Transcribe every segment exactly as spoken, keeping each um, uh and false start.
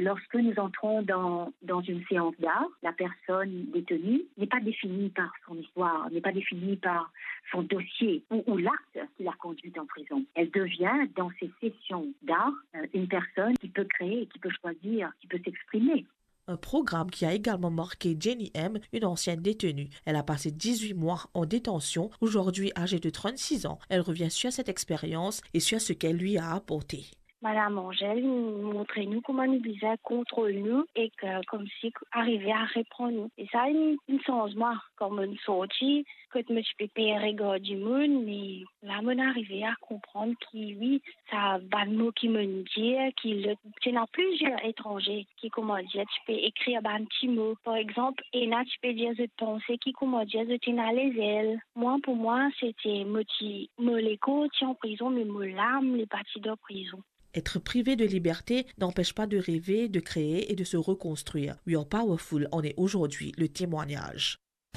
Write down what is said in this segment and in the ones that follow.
lorsque nous entrons dans, dans une séance d'art, la personne détenue n'est pas définie par son histoire, n'est pas définie par son dossier ou, ou l'acte qui l'a conduite en prison. Elle devient, dans ces sessions d'art, euh, une personne qui peut créer, qui peut choisir, qui peut s'exprimer. Un programme qui a également marqué Jenny M, une ancienne détenue. Elle a passé dix-huit mois en détention. Aujourd'hui âgée de trente-six ans, elle revient sur cette expérience et sur ce qu'elle lui a apporté. Madame Angèle nous montrait nous comment nous faisons contrôle nous et que comme si arriver à répondre nous. Et ça une, une changement comme une sortie que je me suis pépé regard du monde mais là on arrivé à comprendre qui oui ça va le mot qui me dit qui le c'est dans plusieurs étrangers qui comment dire tu peux écrire un petit mot par exemple et là tu peux dire je pensais qui comment dire je t'ai dans les ailes. Moi pour moi c'était moti moléco tu en prison mais mon l'âme les parties de prison. Être privé de liberté n'empêche pas de rêver, de créer et de se reconstruire. We are powerful en est aujourd'hui le témoignage.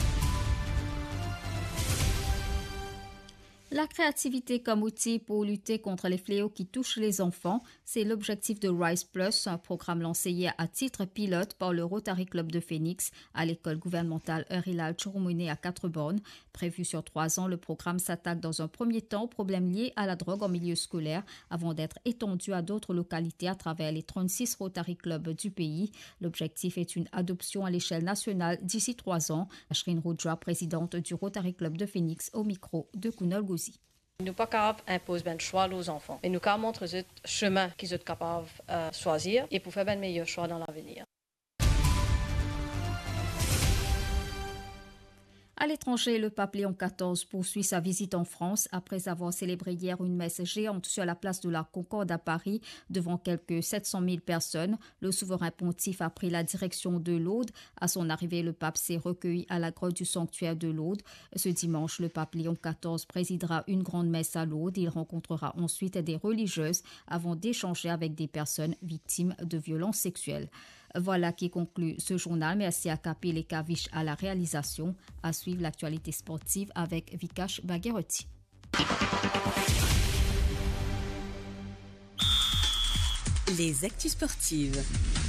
La créativité comme outil pour lutter contre les fléaux qui touchent les enfants, c'est l'objectif de Rise Plus, un programme lancé à titre pilote par le Rotary Club de Phoenix à l'école gouvernementale Eurilal Choromone à Quatre-Bornes. Prévu sur trois ans, le programme s'attaque dans un premier temps aux problèmes liés à la drogue en milieu scolaire avant d'être étendu à d'autres localités à travers les trente-six Rotary Clubs du pays. L'objectif est une adoption à l'échelle nationale d'ici trois ans. Ashreen Roudra, présidente du Rotary Club de Phoenix, au micro de Kunal Gouzi. Nous pas capables d'imposer ben choix aux enfants, mais nous capables montrer le chemin qu'ils sont capables de euh, choisir et pour faire un meilleur choix dans l'avenir. À l'étranger, le pape Léon quatorze poursuit sa visite en France après avoir célébré hier une messe géante sur la place de la Concorde à Paris devant quelques sept cent mille personnes. Le souverain pontife a pris la direction de l'Aude. À son arrivée, le pape s'est recueilli à la grotte du sanctuaire de l'Aude. Ce dimanche, le pape Léon quatorze présidera une grande messe à l'Aude. Il rencontrera ensuite des religieuses avant d'échanger avec des personnes victimes de violences sexuelles. Voilà qui conclut ce journal. Merci à Kapil et Kavish à la réalisation. À suivre l'actualité sportive avec Vikash Bagheroti. Les actus sportives.